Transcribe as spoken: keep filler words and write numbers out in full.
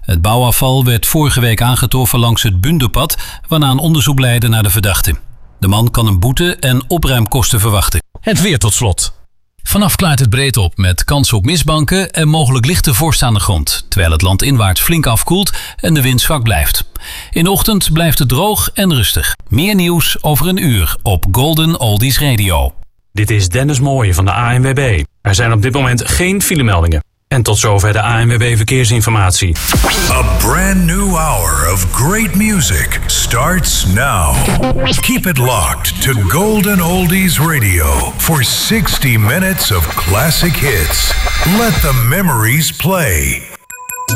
Het bouwafval werd vorige week aangetroffen langs het Bunderpad, waarna een onderzoek leidde naar de verdachte. De man kan een boete en opruimkosten verwachten. Het weer tot slot. Vanaf klaart het breed op met kans op mistbanken en mogelijk lichte vorst aan de grond, terwijl het land inwaarts flink afkoelt en de wind zwak blijft. In de ochtend blijft het droog en rustig. Meer nieuws over een uur op Golden Oldies Radio. Dit is Dennis Mooij van de A N W B. Er zijn op dit moment geen filemeldingen. En tot zover de A N W B Verkeersinformatie. A brand new hour of great music starts now. Keep it locked to Golden Oldies Radio for sixty minutes of classic hits. Let the memories play.